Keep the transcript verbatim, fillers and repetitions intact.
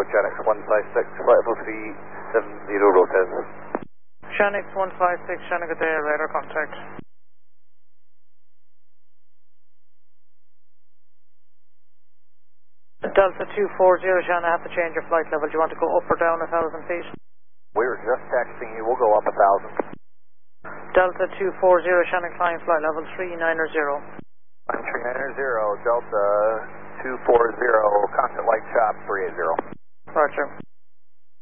Janix one five six, flight level three seven zero rotas. Janix one five six, Shannon, good day, radar contact. Delta two four zero, Shannon, I have to change your flight level. Do you want to go up or down a thousand feet? We were just texting you, we'll go up a thousand. Delta two four zero, Shannon, climb flight level three nine zero. three nine zero, Delta two four zero, contact light shop three eight zero. Roger.